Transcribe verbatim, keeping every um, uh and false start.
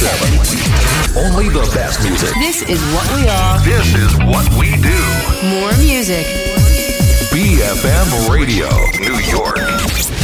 seven. Only the best music. This is what we are. This is what we do. More music. B F M Radio, New York.